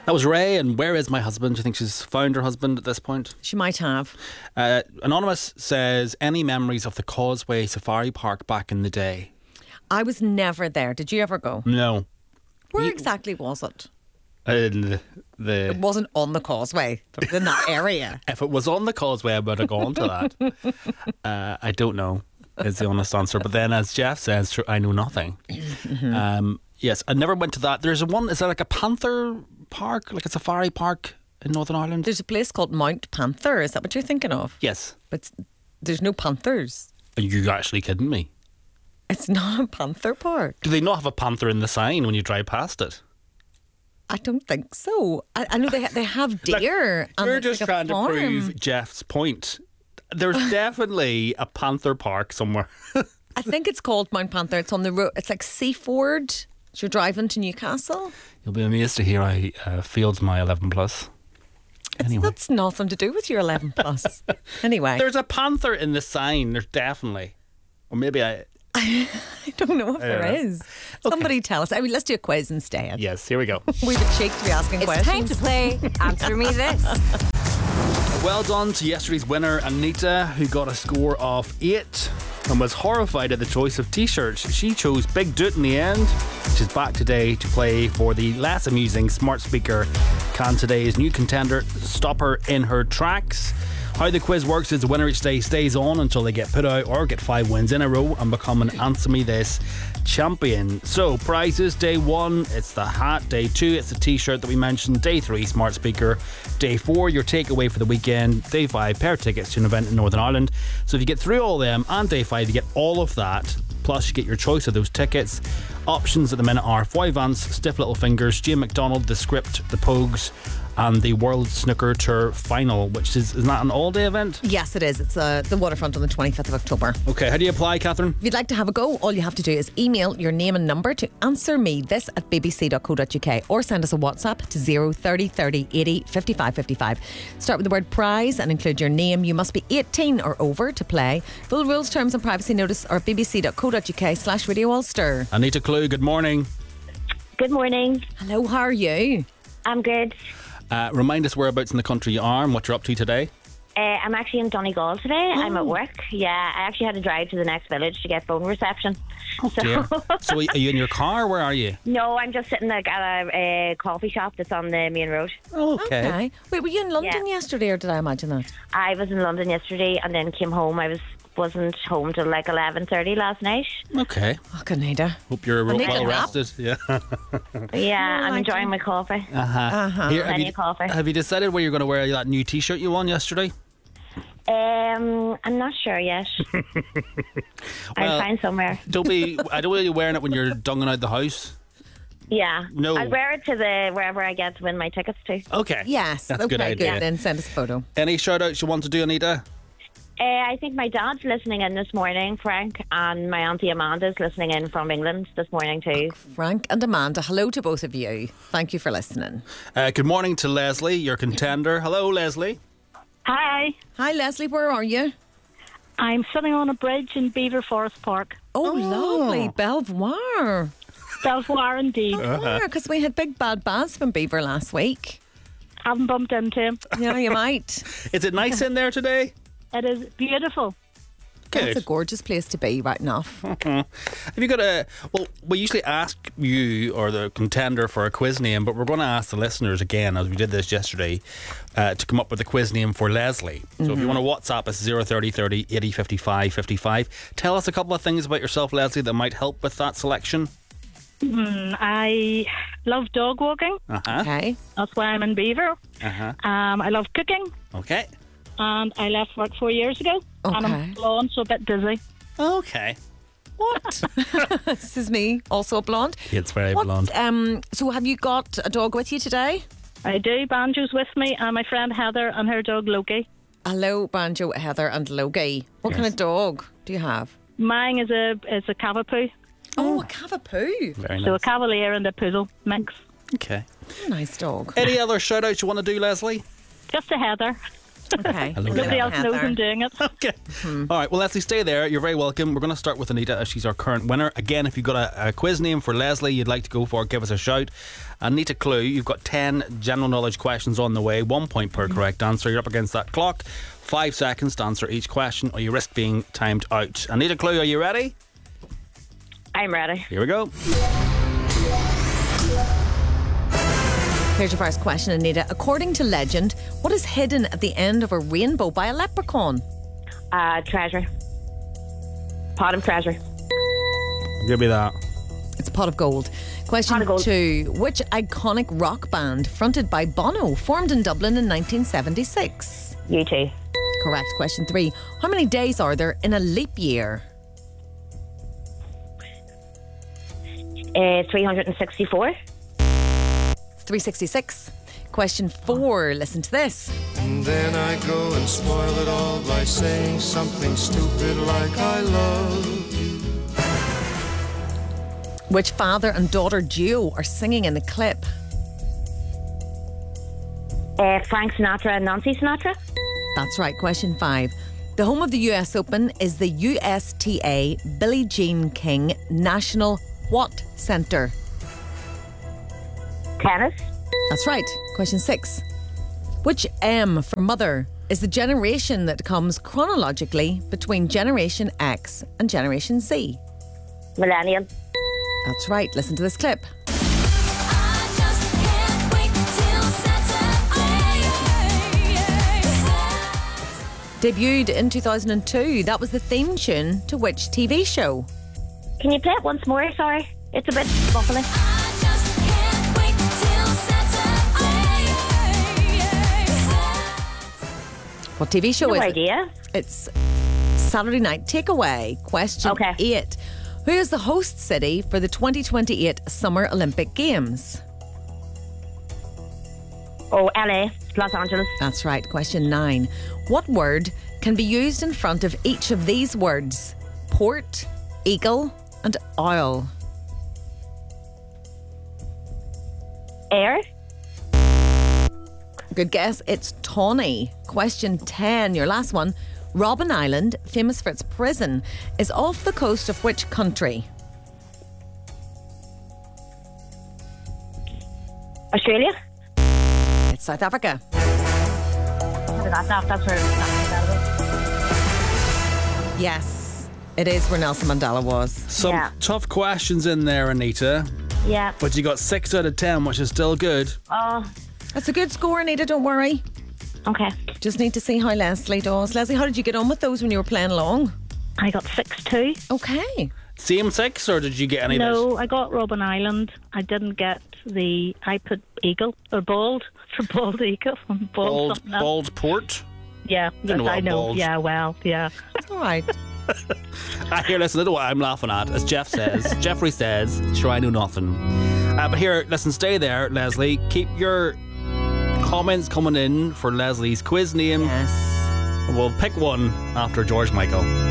That was Ray, and where is my husband? Do you think she's found her husband at this point? She might have. Anonymous says, any memories of the Causeway Safari Park back in the day? I was never there. Did you ever go? No. Where exactly was it? In It wasn't on the Causeway. It was in that area. If it was on the Causeway, I would have gone to that. I don't know, is the honest answer. But then, as Jeff says, I know nothing. Yes, I never went to that. There's one, is there like a panther park, like a safari park in Northern Ireland? There's a place called Mount Panther. Is that what you're thinking of? Yes. But there's no panthers. Are you actually kidding me? It's not a panther park. Do they not have a panther in the sign when you drive past it? I don't think so. I know they have deer. Look, and you're it's just like a trying to farm. prove Jeff's point. There's definitely a panther park somewhere. I think it's called Mount Panther. It's on the road. It's like Seaford. So you're driving to Newcastle. You'll be amazed to hear I failed my 11 plus. Anyway. That's nothing to do with your 11 plus. Anyway. There's a panther in the sign. There's definitely. Or maybe I don't know if there is. Okay. Somebody tell us. I mean, let's do a quiz instead. Yes, here we go. We've a cheek to be asking It's questions. time to play Answer Me This. Well done to yesterday's winner, Anita, who got a score of 8 and was horrified at the choice of t-shirts. She chose Big Doot in the end. She's back today to play for the less amusing smart speaker. Can today's new contender stop her in her tracks? How the quiz works is the winner each day stays on until they get put out or get 5 wins in a row and become an Answer Me This champion. So prizes: day 1, it's the hat. Day 2, it's the t-shirt that we mentioned. Day 3, smart speaker. Day 4, your takeaway for the weekend. Day 5, pair of tickets to an event in Northern Ireland. So if you get through all them, and day 5 you get all of that, plus you get your choice of those tickets. Options at the minute are Foy Vance, Stiff Little Fingers, Jane McDonald, The Script, The Pogues, and the World Snooker Tour Final, which is that an all-day event? Yes, it is. It's the waterfront on the 25th of October. Okay, how do you apply, Catherine? If you'd like to have a go, all you have to do is email your name and number to answermethis@bbc.co.uk or send us a WhatsApp to 030 30 80 55 55. Start with the word prize and include your name. You must be 18 or over to play. Full rules, terms and privacy notice are bbc.co.uk/Radio Ulster. Anita Clue, good morning. Good morning. Hello, how are you? I'm good. Remind us whereabouts in the country you are and what you're up to today. I'm actually in Donegal today. I'm at work. Yeah, I actually had to drive to the next village to get phone reception. Dear. So are you in your car? Where are you? No, I'm just sitting at a coffee shop that's on the main road. Okay. Wait, were you in London yesterday or did I imagine that? I was in London yesterday and then came home. I wasn't home till like 11:30 last night. Okay. Oh, good, Nada. Hope you're I need well a nap. rested. Yeah. Yeah, I'm I enjoying my coffee. Here, Plenty of coffee. have you decided where you're going to wear that new t-shirt you won yesterday? I'm not sure yet. I'll find somewhere. I don't want you wearing it when you're dunging out the house. Yeah. No. I'll wear it to wherever I get to win my tickets to. Okay. Yes. That's a okay, good idea. Then send us a photo. Any shout outs you want to do, Anita? I think my dad's listening in this morning, Frank, and my auntie Amanda's listening in from England this morning too. Frank and Amanda, hello to both of you. Thank you for listening. Good morning to Leslie, your contender. Hello, Leslie. Hi, Hi, Leslie, where are you? I'm sitting on a bridge in Beaver Forest Park. Oh, lovely. Belvoir. Belvoir indeed. Because we had Big Bad Baz from Beaver last week. Haven't bumped into him. Yeah, you might. Is it nice in there today? It is beautiful. It's a gorgeous place to be, right enough. Have you got well, we usually ask you or the contender for a quiz name, but we're going to ask the listeners again, as we did this yesterday, to come up with a quiz name for Leslie. So if you want to WhatsApp us 030 30 80 55 55. Tell us a couple of things about yourself, Leslie, that might help with that selection. I love dog walking. Okay. That's why I'm in Beaver. I love cooking. Okay. And I left work 4 years ago. And Okay. I'm blonde, so a bit dizzy. Okay. What? This is me, also a blonde. It's very What, blonde. So have you got a dog with you today? I do. Banjo's with me, and my friend Heather and her dog Loki. Hello, Banjo, Heather and Logie. What kind of dog do you have? Mine is a Cavapoo. Oh, a Cavapoo. Very So a nice. Cavalier and a Poodle mix. Okay. Nice dog. Any other shout outs you want to do, Leslie? Just a Heather. Okay. Hello, Nobody else knows Heather. I'm doing it. Okay. All right. Well, Leslie, stay there. You're very welcome. We're going to start with Anita as she's our current winner. Again, if you've got a quiz name for Leslie you'd like to go for, give us a shout. Anita Clue, you've got 10 general knowledge questions on the way, 1 point per correct answer. You're up against that clock. 5 seconds to answer each question, or you risk being timed out. Anita Clue, are you ready? I'm ready. Here we go. Here's your first question, Anita. According to legend, what is hidden at the end of a rainbow by a leprechaun? Treasure. Pot of treasure. Give me that. It's a pot of gold. Question Pot of gold. 2. Which iconic rock band fronted by Bono formed in Dublin in 1976? You too. Correct. Question 3. How many days are there in a leap year? 364. 366. Question 4. Listen to this. And then I go and spoil it all by saying something stupid like I love you. Which father and daughter duo are singing in the clip? Frank Sinatra and Nancy Sinatra. That's right. Question 5. The home of the US Open is the USTA Billie Jean King National What Centre? Tennis. That's right. Question 6. Which M for mother is the generation that comes chronologically between Generation X and Generation Z? Millennium. That's right. Listen to this clip. Debuted in 2002. That was the theme tune to which TV show? Can you play it once more? Sorry. It's a bit muffly. What TV show No is it? idea. It's Saturday Night Takeaway. Question Okay. 8. Who is the host city for the 2028 Summer Olympic Games? Oh, LA. Los Angeles. That's right. Question 9. What word can be used in front of each of these words? Port, eagle, and oil. Air. Good guess. It's tawny. Question 10. Your last one. Robben Island, famous for its prison, is off the coast of which country? Australia. It's South Africa. That's where Yes, it is where Nelson Mandela was. Some Yeah. tough questions in there, Anita, Yeah. but you got 6 out of 10, which is still good. Oh, That's a good score, Anita, don't worry. okay. Just need to see how Leslie does. Leslie, how did you get on with those when you were playing along? I got 6-2. Okay. Same 6, or did you get any of No, I got Robben Island. I didn't get I put eagle or bald for bald eagle. Bald, Bald, something else. bald port? Yeah, You know I what know. bald. Yeah, well, yeah. All right. Here, listen to what I'm laughing at. As Jeff says, Jeffrey says, sure, I know nothing. But here, listen, stay there, Leslie. Keep your comments coming in for Leslie's quiz name. Yes. We'll pick one after George Michael.